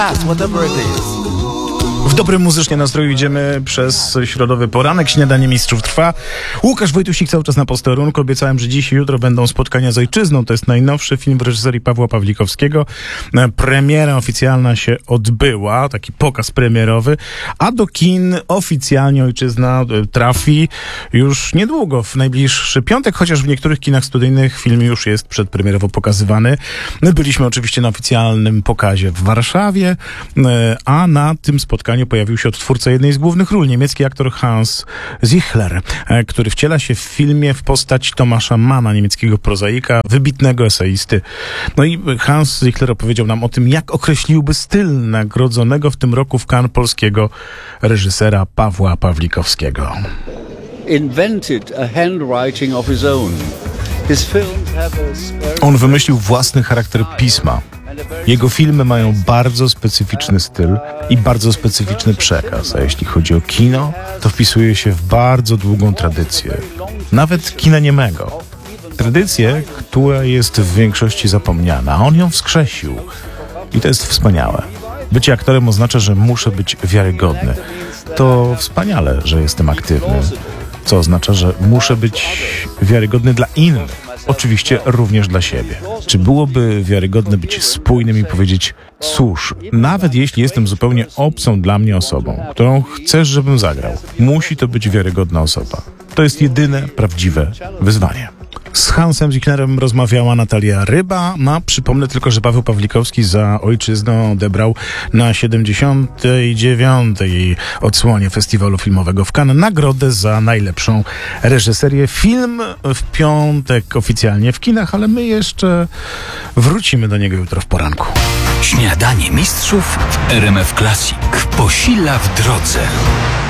Whatever it is. W dobrym muzycznie nastroju idziemy przez środowy poranek. Śniadanie Mistrzów trwa. Łukasz Wojtusik cały czas na posterunku. Obiecałem, że dziś i jutro będą spotkania z ojczyzną. To jest najnowszy film w reżyserii Pawła Pawlikowskiego. Premiera oficjalna się odbyła, taki pokaz premierowy, a do kin oficjalnie ojczyzna trafi już niedługo, w najbliższy piątek, chociaż w niektórych kinach studyjnych film już jest przedpremierowo pokazywany. My byliśmy oczywiście na oficjalnym pokazie w Warszawie, a na tym spotkaniu pojawił się odtwórca jednej z głównych ról, niemiecki aktor Hans Zichler, który wciela się w filmie w postać Tomasza Manna, niemieckiego prozaika, wybitnego eseisty. No i Hans Zichler opowiedział nam o tym, jak określiłby styl nagrodzonego w tym roku w Cannes polskiego reżysera Pawła Pawlikowskiego. Invented a handwriting of his own. His films have a... On wymyślił własny charakter pisma. Jego filmy mają bardzo specyficzny styl i bardzo specyficzny przekaz, a jeśli chodzi o kino, to wpisuje się w bardzo długą tradycję, nawet kina niemego. Tradycję, która jest w większości zapomniana, a on ją wskrzesił. I to jest wspaniałe. Bycie aktorem oznacza, że muszę być wiarygodny. To wspaniale, że jestem aktywny, co oznacza, że muszę być wiarygodny dla innych. Oczywiście również dla siebie. Czy byłoby wiarygodne być spójnym i powiedzieć: cóż, nawet jeśli jestem zupełnie obcą dla mnie osobą, którą chcesz, żebym zagrał, musi to być wiarygodna osoba. To jest jedyne prawdziwe wyzwanie. Z Hansem Zichlerem rozmawiała Natalia Ryba. Przypomnę tylko, że Paweł Pawlikowski za ojczyznę odebrał na 79. odsłonie Festiwalu Filmowego w Cannes nagrodę za najlepszą reżyserię. Film w piątek oficjalnie w kinach, ale my jeszcze wrócimy do niego jutro w poranku. Śniadanie Mistrzów w RMF Classic. Posila w drodze.